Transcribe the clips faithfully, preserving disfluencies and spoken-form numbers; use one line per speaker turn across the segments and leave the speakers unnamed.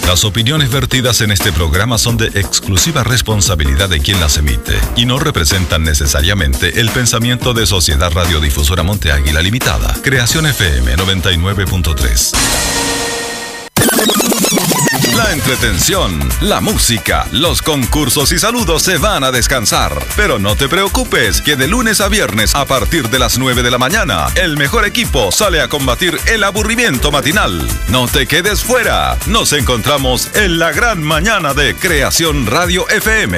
Las opiniones vertidas en este programa son de exclusiva responsabilidad de quien las emite y no representan necesariamente el pensamiento de Sociedad Radiodifusora Monte Águila Limitada. Creación F M noventa y nueve punto tres. La entretención, la música, los concursos y saludos se van a descansar. Pero no te preocupes, que de lunes a viernes a partir de las nueve de la mañana, el mejor equipo sale a combatir el aburrimiento matinal. No te quedes fuera. Nos encontramos en la gran mañana de Creación Radio F M.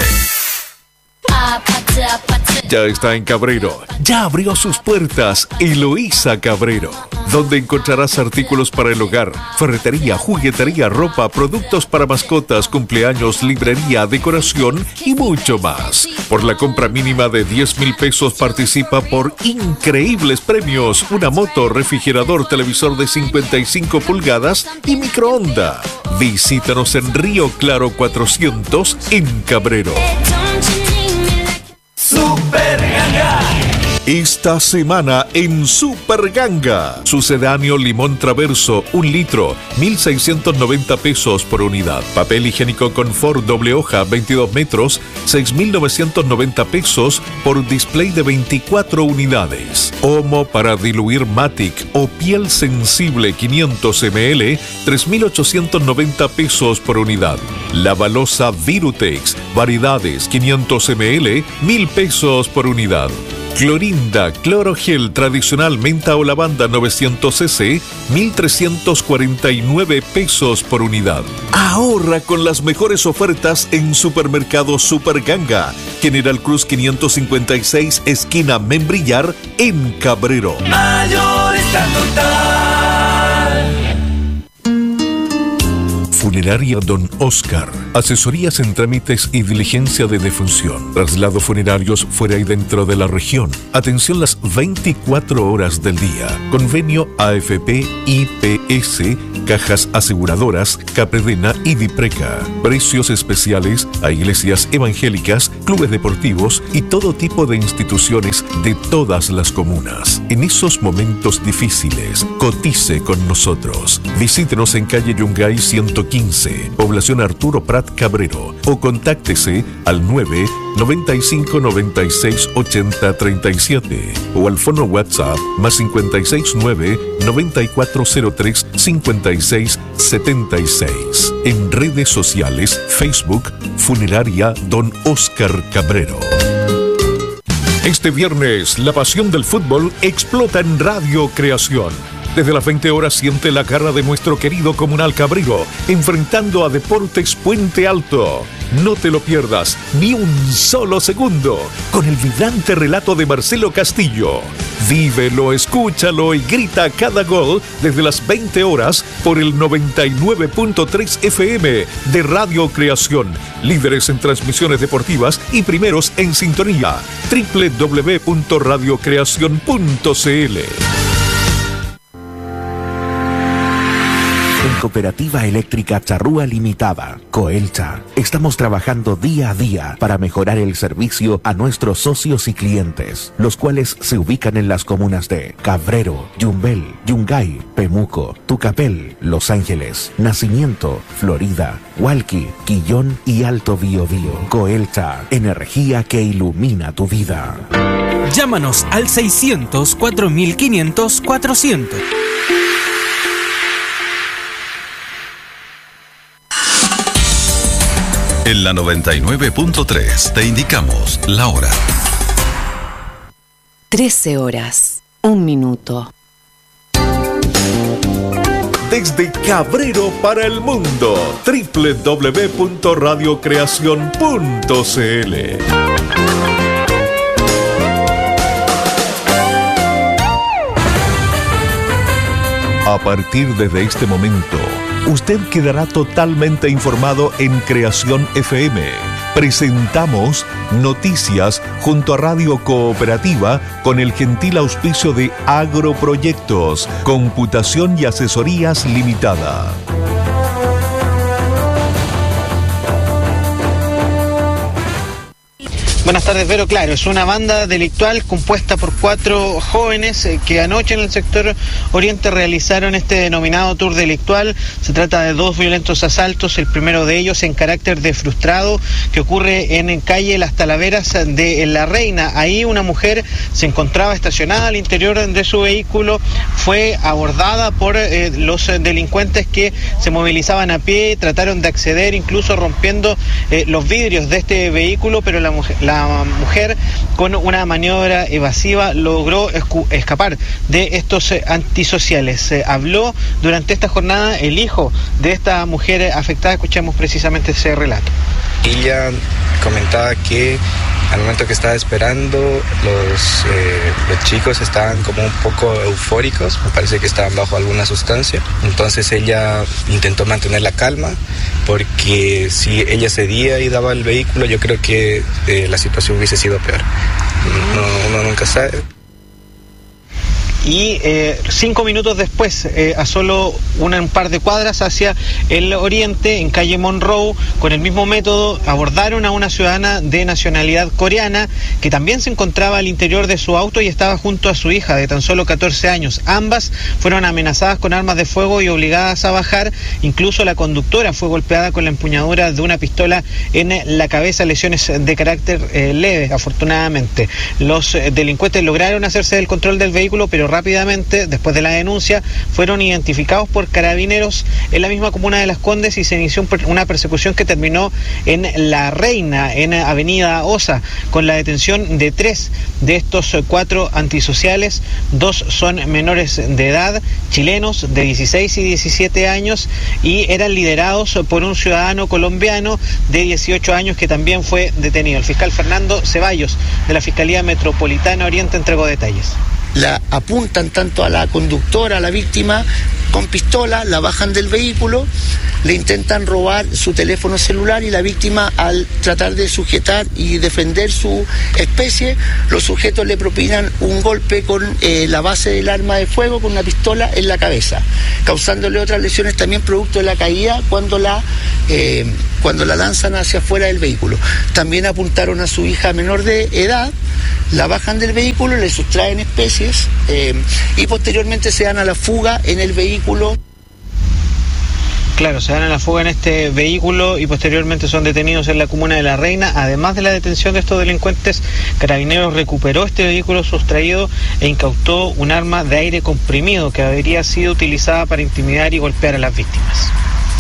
Ya está en Cabrero. Ya abrió sus puertas Eloísa Cabrero, donde encontrarás artículos para el hogar, ferretería, juguetería, ropa, productos para mascotas, cumpleaños, librería, decoración y mucho más. Por la compra mínima de diez mil pesos participa por increíbles premios: una moto, refrigerador, televisor de cincuenta y cinco pulgadas y microondas. Visítanos en Río Claro cuatrocientos en Cabrero.
Super Ganga.
Esta semana en Super Ganga, sucedáneo limón traverso, un litro, mil seiscientos noventa pesos por unidad. Papel higiénico Confort doble hoja, veintidós metros, seis mil novecientos noventa pesos por display de veinticuatro unidades. Omo para diluir Matic o piel sensible quinientos mililitros, tres mil ochocientos noventa pesos por unidad. Lavalosa Virutex, variedades quinientos mililitros, mil pesos por unidad. Clorinda, clorogel tradicional menta o lavanda novecientos centilitros, mil trescientos cuarenta y nueve pesos por unidad. Ahorra con las mejores ofertas en Supermercado Super Ganga, General Cruz quinientos cincuenta y seis, esquina Membrillar, en Cabrero.
Mayorista Total.
Funeraria Don Oscar. Asesorías en trámites y diligencia de defunción. Traslados funerarios fuera y dentro de la región. Atención las veinticuatro horas del día. Convenio A F P, I P S, Cajas Aseguradoras, Capredena y Dipreca. Precios especiales a iglesias evangélicas, clubes deportivos y todo tipo de instituciones de todas las comunas. En esos momentos difíciles, cotice con nosotros. Visítenos en calle Yungay ciento quince, población Arturo Prat Cabrero, o contáctese al nueve noventa y cinco noventa y seis ochenta treinta y siete o al fono WhatsApp más cincuenta y seis nueve noventa y cuatro cero tres cincuenta y seis setenta y seis. En redes sociales, Facebook, Funeraria Don Oscar Cabrero. Este viernes, la pasión del fútbol explota en Radio Creación. Desde las veinte horas siente la garra de nuestro querido Comunal Cabrero, enfrentando a Deportes Puente Alto. No te lo pierdas ni un solo segundo, con el vibrante relato de Marcelo Castillo. Vívelo, escúchalo y grita cada gol desde las veinte horas por el noventa y nueve punto tres F M de Radio Creación. Líderes en transmisiones deportivas y primeros en sintonía. doble u doble u doble u punto radio creación punto c l.
En Cooperativa Eléctrica Charrúa Limitada, Coelcha, estamos trabajando día a día para mejorar el servicio a nuestros socios y clientes, los cuales se ubican en las comunas de Cabrero, Yumbel, Yungay, Pemuco, Tucapel, Los Ángeles, Nacimiento, Florida, Hualqui, Quillón y Alto Biobío. Coelcha, energía que ilumina tu vida.
Llámanos al seiscientos cuatro mil quinientos cuatrocientos.
En la noventa y nueve punto tres te indicamos la hora.
trece horas, un minuto.
Desde Cabrero para el mundo, doble u doble u doble u punto radio creación punto c l. A partir de este momento, usted quedará totalmente informado en Creación F M. Presentamos Noticias junto a Radio Cooperativa con el gentil auspicio de Agroproyectos, Computación y Asesorías Limitada.
Buenas tardes, Vero. Claro, es una banda delictual compuesta por cuatro jóvenes eh, que anoche en el sector oriente realizaron este denominado tour delictual. Se trata de dos violentos asaltos, el primero de ellos en carácter de frustrado, que ocurre en calle Las Talaveras de La Reina. Ahí una mujer se encontraba estacionada al interior de su vehículo, fue abordada por eh, los delincuentes que se movilizaban a pie, trataron de acceder incluso rompiendo eh, los vidrios de este vehículo, pero la mujer, la La mujer con una maniobra evasiva logró escapar de estos antisociales. Eh, habló durante esta jornada el hijo de esta mujer afectada. Escuchemos precisamente ese relato.
Ella comentaba que al momento que estaba esperando los, eh, los chicos estaban como un poco eufóricos, me parece que estaban bajo alguna sustancia, entonces ella intentó mantener la calma, porque si ella cedía y daba el vehículo, yo creo que eh, la situación hubiese sido peor. No, uno nunca sabe.
Y eh, cinco minutos después, eh, a solo una, un par de cuadras hacia el oriente, en calle Monroe, con el mismo método, abordaron a una ciudadana de nacionalidad coreana que también se encontraba al interior de su auto y estaba junto a su hija de tan solo catorce años. Ambas fueron amenazadas con armas de fuego y obligadas a bajar. Incluso la conductora fue golpeada con la empuñadura de una pistola en la cabeza, lesiones de carácter eh, leve, afortunadamente. Los eh, delincuentes lograron hacerse del control del vehículo, pero rápidamente, después de la denuncia, fueron identificados por carabineros en la misma comuna de Las Condes y se inició una persecución que terminó en La Reina, en Avenida Osa, con la detención de tres de estos cuatro antisociales. Dos son menores de edad, chilenos de dieciséis y diecisiete años, y eran liderados por un ciudadano colombiano de dieciocho años que también fue detenido. El fiscal Fernando Ceballos de la Fiscalía Metropolitana Oriente entregó detalles.
La apuntan tanto a la conductora, a la víctima, con pistola, la bajan del vehículo, le intentan robar su teléfono celular y la víctima, al tratar de sujetar y defender su especie, los sujetos le propinan un golpe con eh, la base del arma de fuego, con una pistola en la cabeza, causándole otras lesiones también producto de la caída cuando la, eh, cuando la lanzan hacia afuera del vehículo. También apuntaron a su hija menor de edad, la bajan del vehículo, le sustraen especies eh, y posteriormente se dan a la fuga en el vehículo.
Claro, se dan a la fuga en este vehículo y posteriormente son detenidos en la comuna de La Reina. Además de la detención de estos delincuentes, Carabineros recuperó este vehículo sustraído e incautó un arma de aire comprimido que habría sido utilizada para intimidar y golpear a las víctimas.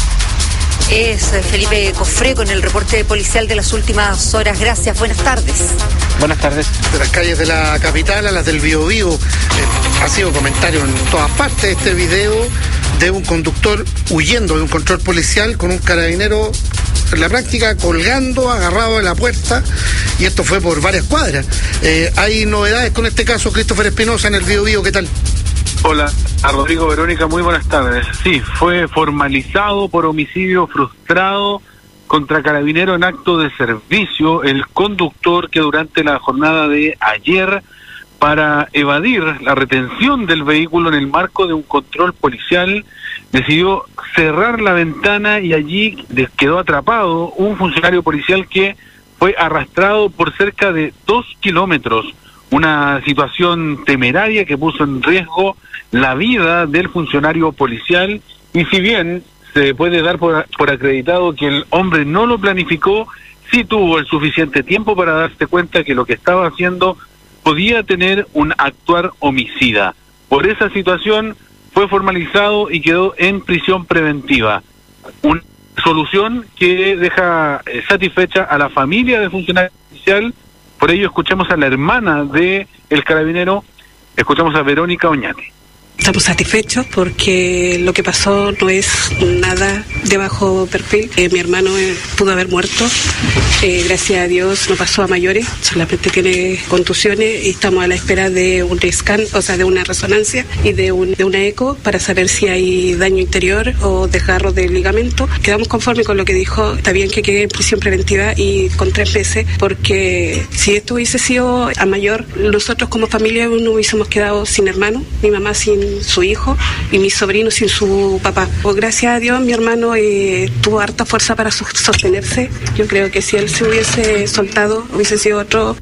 Es Felipe Cofré con el reporte policial de las últimas horas. Gracias, buenas tardes.
Buenas tardes.
De las calles de la capital a las del Biobío, eh, ha sido comentario en todas partes este video de un conductor huyendo de un control policial con un carabinero en la práctica colgando, agarrado de la puerta, y esto fue por varias cuadras. Eh, hay novedades con este caso, Christopher Espinosa, en el Biobío, ¿qué tal?
Hola, a Rodrigo, Verónica, muy buenas tardes. Sí, fue formalizado por homicidio frustrado contra carabinero en acto de servicio el conductor que durante la jornada de ayer, para evadir la retención del vehículo en el marco de un control policial, decidió cerrar la ventana y allí quedó atrapado un funcionario policial que fue arrastrado por cerca de dos kilómetros. Una situación temeraria que puso en riesgo la vida del funcionario policial, y si bien se puede dar por, por acreditado que el hombre no lo planificó, sí tuvo el suficiente tiempo para darse cuenta que lo que estaba haciendo podía tener un actuar homicida. Por esa situación fue formalizado y quedó en prisión preventiva. Una solución que deja eh, satisfecha a la familia del funcionario policial. Por ello escuchamos a la hermana de el carabinero, escuchamos a Verónica Oñate.
Estamos satisfechos porque lo que pasó no es nada de bajo perfil. Eh, mi hermano eh, pudo haber muerto. Eh, gracias a Dios no pasó a mayores, solamente tiene contusiones y estamos a la espera de un scan, o sea, de una resonancia y de, un, de una eco para saber si hay daño interior o desgarro del ligamento. Quedamos conformes con lo que dijo. Está bien que quede en prisión preventiva y con tres meses, porque si esto hubiese sido a mayor, nosotros como familia no hubiésemos quedado sin hermano, mi mamá sin sin su hijo y mis sobrinos sin su papá. Pues gracias a Dios mi hermano eh, tuvo harta fuerza para sostenerse. Yo creo que si él se hubiese soltado hubiese sido otro.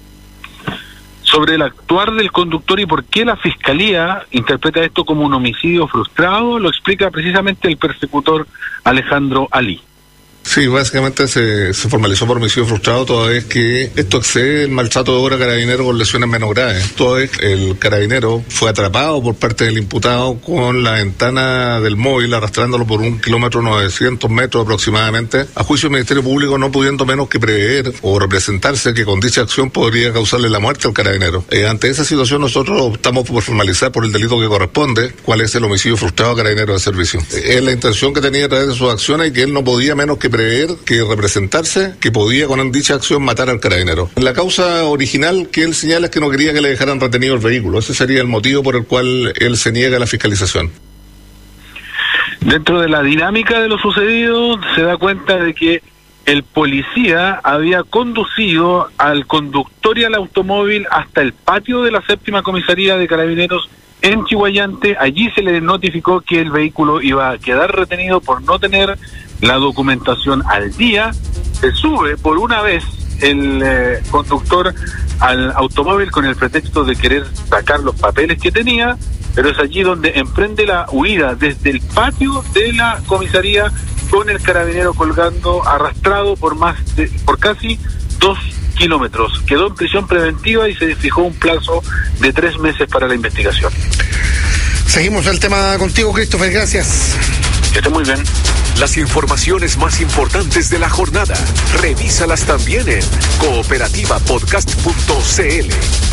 Sobre el actuar del conductor y por qué la Fiscalía interpreta esto como un homicidio frustrado, lo explica precisamente el persecutor Alejandro Ali.
Sí, básicamente se, se formalizó por homicidio frustrado toda vez que esto excede el maltrato de obra carabinero con lesiones menos graves. Toda vez que el carabinero fue atrapado por parte del imputado con la ventana del móvil arrastrándolo por un kilómetro novecientos metros aproximadamente, a juicio del Ministerio Público no pudiendo menos que prever o representarse que con dicha acción podría causarle la muerte al carabinero. Eh, ante esa situación nosotros optamos por formalizar por el delito que corresponde, cuál es el homicidio frustrado a carabinero de servicio. Eh, es la intención que tenía a través de sus acciones y que él no podía menos que prever, que representarse, que podía con dicha acción matar al carabinero. La causa original que él señala es que no quería que le dejaran retenido el vehículo. Ese sería el motivo por el cual él se niega a la fiscalización.
Dentro de la dinámica de lo sucedido, se da cuenta de que el policía había conducido al conductor y al automóvil hasta el patio de la séptima comisaría de Carabineros en Chiguayante. Allí se le notificó que el vehículo iba a quedar retenido por no tener la documentación al día. Se sube por una vez el eh, conductor al automóvil con el pretexto de querer sacar los papeles que tenía, pero es allí donde emprende la huida desde el patio de la comisaría con el carabinero colgando, arrastrado por más de, por casi dos kilómetros. Quedó en prisión preventiva y se fijó un plazo de tres meses para la investigación.
Seguimos el tema contigo, Christopher, gracias.
Que esté muy bien.
Las informaciones más importantes de la jornada, revísalas también en cooperativa podcast punto c l.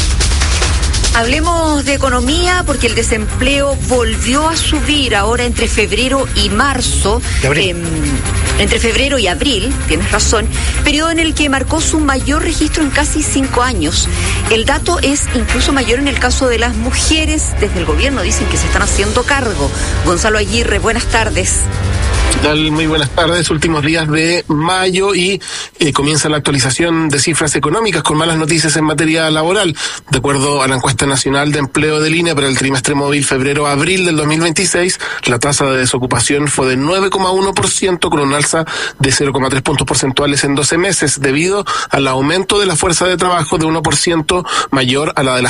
Hablemos de economía porque el desempleo volvió a subir ahora entre febrero y marzo. Eh, entre febrero y abril, tienes razón, periodo en el que marcó su mayor registro en casi cinco años. El dato es incluso mayor en el caso de las mujeres. Desde el gobierno dicen que se están haciendo cargo. Gonzalo Aguirre, buenas tardes.
¿Qué tal? Muy buenas tardes. Últimos días de mayo y eh, comienza la actualización de cifras económicas con malas noticias en materia laboral. De acuerdo a la encuesta nacional de empleo del I N E para el trimestre móvil febrero-abril del dos mil veintiséis, la tasa de desocupación fue de nueve coma uno por ciento con un alza de cero coma tres puntos porcentuales en doce meses debido al aumento de la fuerza de trabajo de uno por ciento mayor a la de las